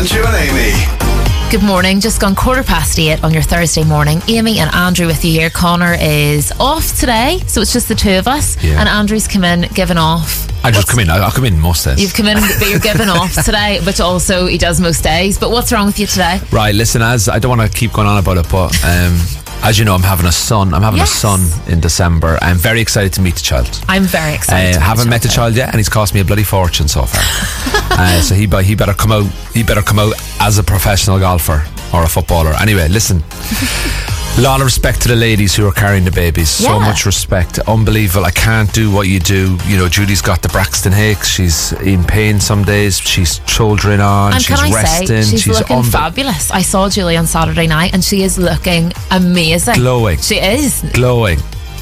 Andrew and Amy. Good morning, just gone 8:15 on your Thursday morning. Amy and Andrew with you here. Connor is off today, so it's just the two of us. Yeah. And Andrew's come in, given off. I just come in. I'll come in most days. You've come in, but you're giving off today, which also he does most days. But what's wrong with you today? Right, listen, as I don't want to keep going on about it, but as you know, I'm having a son. I'm having a son in December. I'm very excited to meet the child. I'm very excited. Haven't met the child yet, and he's cost me a bloody fortune so far. So he better come out. He better come out as a professional golfer or a footballer. Anyway, listen. A lot of respect to the ladies who are carrying the babies. So much respect. Unbelievable. I can't do what you do. You know, Julie's got the Braxton Hicks. She's in pain some days. She's shouldering on. And she's can I resting. say, she's looking fabulous. I saw Julie on Saturday night and she is looking amazing. Glowing. She is. Glowing.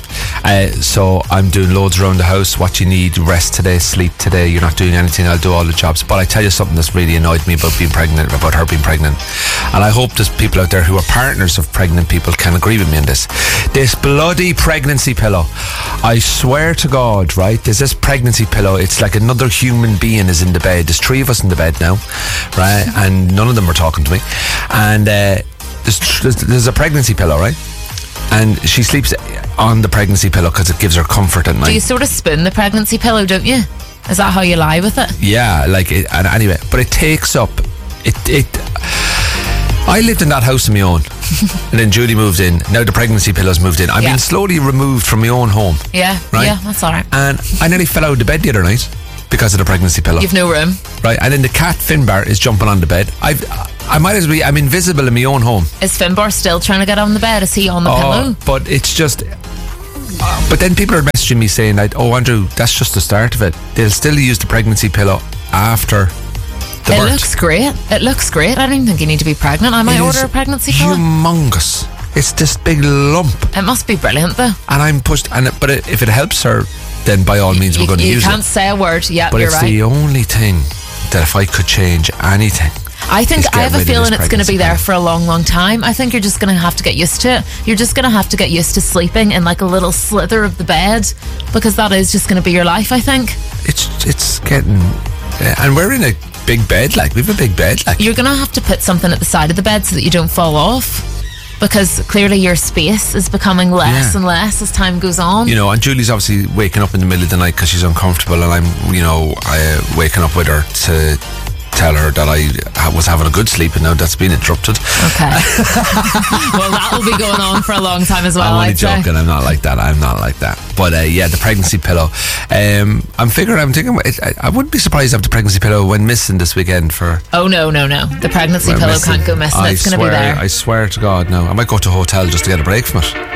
So I'm doing loads around the house. What you need: rest today, sleep today. You're not doing anything. I'll do all the jobs. But I tell you something that's really annoyed me about her being pregnant, and I hope there's people out there who are partners of pregnant people can agree with me on this. This bloody pregnancy pillow, I swear to God, right? There's this pregnancy pillow. It's like another human being is in the bed. There's 3 of us in the bed now, right? And none of them are talking to me. And there's a pregnancy pillow, right? And she sleeps on the pregnancy pillow because it gives her comfort at night. Do you sort of spoon the pregnancy pillow, don't you? Is that how you lie with it? Yeah, like it, and anyway, but it takes up it. I lived in that house on my own, and then Julie moved in. Now the pregnancy pillow's moved in. I'm being slowly removed from my own home. Yeah, right? Yeah, that's all right. And I nearly fell out of the bed the other night because of the pregnancy pillow. You've no room. Right, and then the cat Finbar is jumping on the bed. I might as well be, I'm invisible in my own home. Is Finbar still trying to get on the bed? Is he on the pillow? But it's just... but then people are messaging me saying, like, oh, Andrew, that's just the start of it. They'll still use the pregnancy pillow after the birth. It looks great. It looks great. I don't even think you need to be pregnant. I might order a pregnancy pillow. Humongous. It's this big lump. It must be brilliant, though. And I'm pushed... but if it helps her, then by all means we're going to use it. You can't say a word. Yeah, but you're right. But it's the only thing that if I could change anything... I have a feeling it's going to be there for a long, long time. I think you're just going to have to get used to it. You're just going to have to get used to sleeping in like a little slither of the bed, because that is just going to be your life, I think. It's getting... and we're in a big bed, like, we have a big bed. Like, you're going to have to put something at the side of the bed so that you don't fall off, because clearly your space is becoming less and less as time goes on. You know, and Julie's obviously waking up in the middle of the night because she's uncomfortable, and I'm, waking up with her to tell her that I was having a good sleep, and now that's been interrupted. Okay. Well, that'll be going on for a long time as well. I'm only joking. I'm not like that. But the pregnancy pillow. I'm thinking I wouldn't be surprised if the pregnancy pillow went missing this weekend for... Oh, no. The pregnancy pillow can't go missing. It's going to be there. I swear to God, no. I might go to a hotel just to get a break from it.